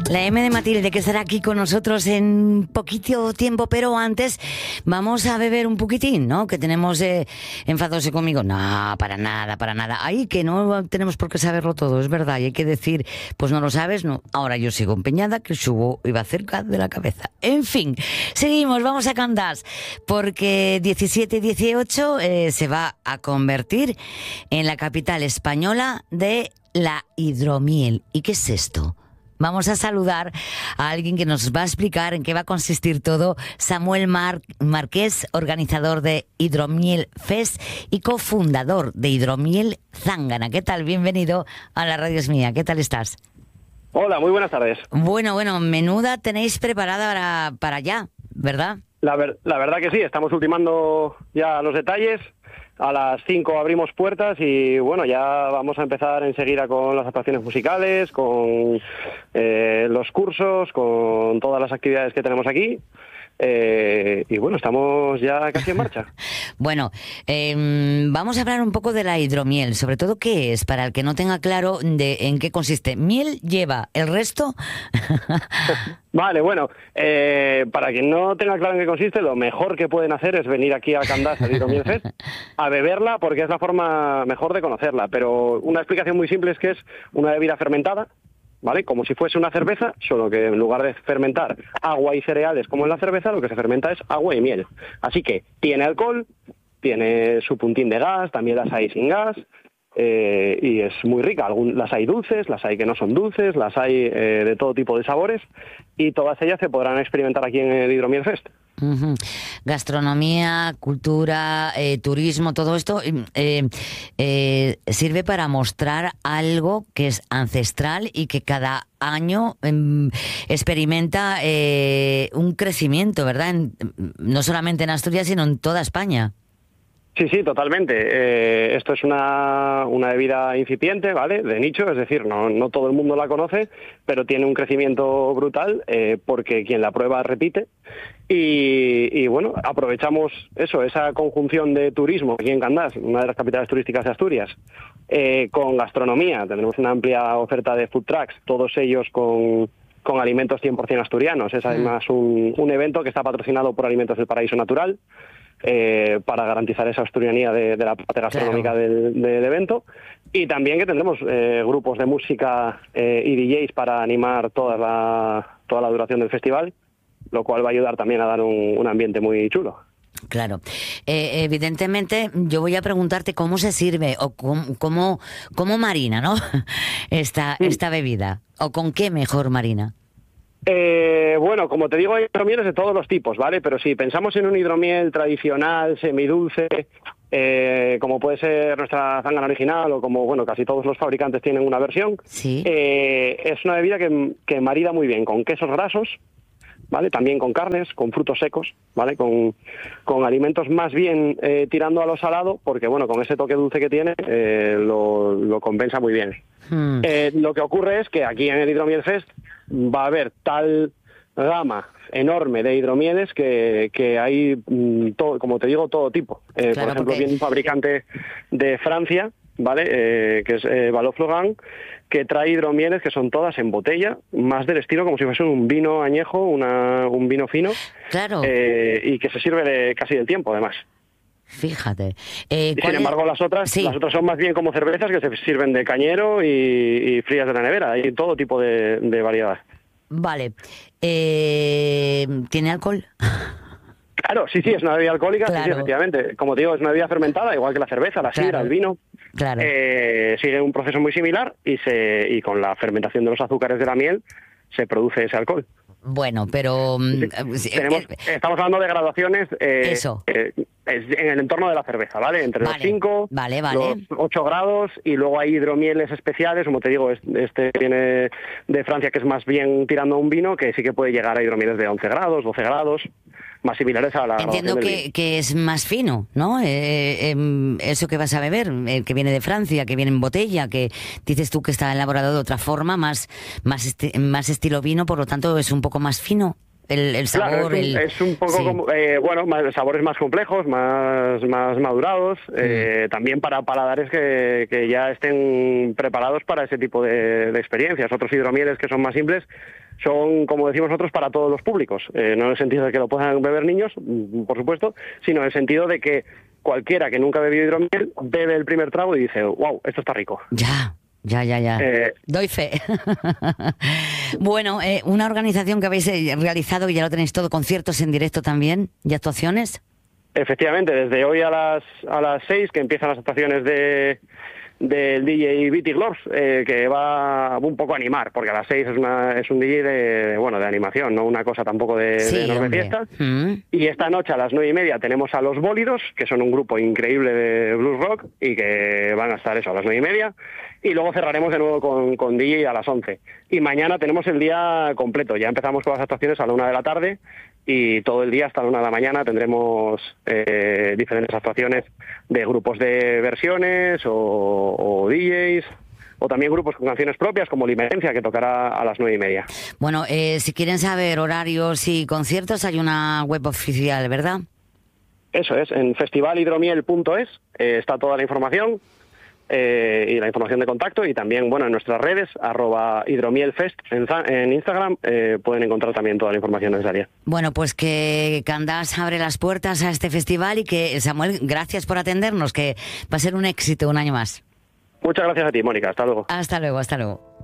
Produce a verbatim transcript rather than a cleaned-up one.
La M de Matilde, que estará aquí con nosotros en poquito tiempo, pero antes vamos a beber un poquitín, ¿no? Que tenemos eh, enfadose conmigo. No, para nada, para nada. Ahí que no tenemos por qué saberlo todo, es verdad. Y hay que decir, pues no lo sabes, no. Ahora yo sigo empeñada que el subo iba cerca de la cabeza. En fin, seguimos, vamos a Candás, porque diecisiete dieciocho eh, se va a convertir en la capital española de la hidromiel. ¿Y qué es esto? Vamos a saludar a alguien que nos va a explicar en qué va a consistir todo. Samuel Mar- Marqués, organizador de Hidromiel Fest y cofundador de Hidromiel Zángana. ¿Qué tal? Bienvenido a la Radio Es Mía. ¿Qué tal estás? Hola, muy buenas tardes. Bueno, bueno, menuda tenéis preparada para, para allá, ¿verdad? La, ver- la verdad que sí, estamos ultimando ya los detalles. A las cinco abrimos puertas y bueno, ya vamos a empezar enseguida con las actuaciones musicales, con eh, los cursos, con todas las actividades que tenemos aquí. Eh, y bueno, estamos ya casi en marcha. Bueno, eh, vamos a hablar un poco de la hidromiel, sobre todo qué es, para el que no tenga claro de en qué consiste. ¿Miel lleva el resto? Vale, bueno, eh, para quien no tenga claro en qué consiste, lo mejor que pueden hacer es venir aquí a Candás, al Hidromiel Fest, a beberla porque es la forma mejor de conocerla. Pero una explicación muy simple es que es una bebida fermentada, ¿vale? Como si fuese una cerveza, solo que en lugar de fermentar agua y cereales como en la cerveza, lo que se fermenta es agua y miel. Así que tiene alcohol, tiene su puntín de gas, también las hay sin gas, eh, y es muy rica. Algún, las hay dulces, las hay que no son dulces, las hay eh, de todo tipo de sabores, y todas ellas se podrán experimentar aquí en el Hidromiel Fest. Uh-huh. Gastronomía, cultura, eh, turismo, todo esto eh, eh, sirve para mostrar algo que es ancestral y que cada año eh, experimenta eh, un crecimiento, ¿verdad? En, no solamente en Asturias, sino en toda España. Sí, sí, totalmente. Eh, esto es una, una bebida incipiente, ¿vale? De nicho, es decir, no, no todo el mundo la conoce, pero tiene un crecimiento brutal eh, porque quien la prueba repite. Y, y bueno, aprovechamos eso, esa conjunción de turismo aquí en Candás, una de las capitales turísticas de Asturias, eh, con gastronomía. Tenemos una amplia oferta de food trucks, todos ellos con, con alimentos cien por ciento asturianos. Es además un, un evento que está patrocinado por Alimentos del Paraíso Natural, Eh, para garantizar esa asturianía de, de la parte gastronómica claro. del, del evento, y también que tendremos eh, grupos de música eh, y D Js para animar toda la, toda la duración del festival, lo cual va a ayudar también a dar un, un ambiente muy chulo. Claro. Eh, evidentemente, yo voy a preguntarte cómo se sirve o cómo, cómo, cómo marina, ¿no? esta, mm. esta bebida, o con qué mejor marina. Eh, bueno, como te digo, hay hidromieles de todos los tipos, ¿vale? Pero si pensamos en un hidromiel tradicional, semidulce, eh, como puede ser nuestra zángana original o como, bueno, casi todos los fabricantes tienen una versión, ¿sí? eh, es una bebida que, que marida muy bien con quesos grasos, ¿vale? También con carnes, con frutos secos, ¿vale? Con, con alimentos más bien eh, tirando a lo salado, porque, bueno, con ese toque dulce que tiene, eh, lo, lo compensa muy bien. Hmm. Eh, lo que ocurre es que aquí en el Hidromiel Fest va a haber tal gama enorme de hidromieles que, que hay, todo, como te digo, todo tipo. Eh, claro, por ejemplo, porque... viene un fabricante de Francia, ¿vale? Eh, que es eh, Valoflogan, que trae hidromieles que son todas en botella, más del estilo como si fuese un vino añejo, una, un vino fino, claro. eh, y que se sirve de casi del tiempo, además. Fíjate. Eh, y sin embargo, las otras sí. las otras son más bien como cervezas que se sirven de cañero y, y frías de la nevera. Hay todo tipo de, de variedad. Vale. Eh, ¿Tiene alcohol? Claro, sí, sí, es una bebida alcohólica, claro. sí, sí, efectivamente. Como te digo, es una bebida fermentada, igual que la cerveza, la sidra, claro. el vino. Claro. Eh, sigue un proceso muy similar y, se, y con la fermentación de los azúcares de la miel se produce ese alcohol. Bueno, pero... Sí, tenemos, eh, estamos hablando de graduaciones eh, eso. Eh, en el entorno de la cerveza, ¿vale? Entre vale, los cinco, vale, vale. los ocho grados, y luego hay hidromieles especiales, como te digo, este viene de Francia, que es más bien tirando a un vino, que sí que puede llegar a hidromieles de once grados, doce grados, más similares a la... Entiendo que, que es más fino, ¿no? Eh, eh, eso que vas a beber, eh, que viene de Francia, que viene en botella, que dices tú que está elaborado de otra forma, más, más, esti- más estilo vino, por lo tanto es un poco más fino. El, el sabor, claro, es, un, el... es un poco sí. como, eh, bueno, más, sabores más complejos, más, más madurados, mm. eh, también para paladares que, que ya estén preparados para ese tipo de, de experiencias. Otros hidromieles que son más simples son, como decimos nosotros, para todos los públicos. Eh, no en el sentido de que lo puedan beber niños, por supuesto, sino en el sentido de que cualquiera que nunca ha bebido hidromiel bebe el primer trago y dice, wow, esto está rico. Ya. Ya, ya, ya. Eh, Doy fe. Bueno, eh, una organización que habéis realizado y ya lo tenéis todo, conciertos en directo también y actuaciones. Efectivamente, desde hoy a las a las seis que empiezan las actuaciones de del D J Viti Globs, eh, que va un poco a animar, porque a las seis es una es un D J de, bueno, de animación, no una cosa tampoco de, sí, de enorme hombre. fiesta. Mm. Y esta noche a las nueve y media tenemos a Los Bólidos, que son un grupo increíble de blues rock y que van a estar eso a las nueve y media. Y luego cerraremos de nuevo con, con D J a las once. Y mañana tenemos el día completo. Ya empezamos con las actuaciones a la una de la tarde y todo el día hasta la una de la mañana tendremos eh, diferentes actuaciones de grupos de versiones o, o D Js, o también grupos con canciones propias como Limerencia, que tocará a las nueve y media. Bueno, eh, si quieren saber horarios y conciertos, hay una web oficial, ¿verdad? Eso es, en festival hidromiel punto es eh, está toda la información. Eh, y la información de contacto, y también, bueno, en nuestras redes, arroba hidromielfest en, en Instagram, eh, pueden encontrar también toda la información necesaria. Bueno, pues que Candás abre las puertas a este festival y que, Samuel, gracias por atendernos, que va a ser un éxito un año más. Muchas gracias a ti, Mónica. Hasta luego. Hasta luego, hasta luego.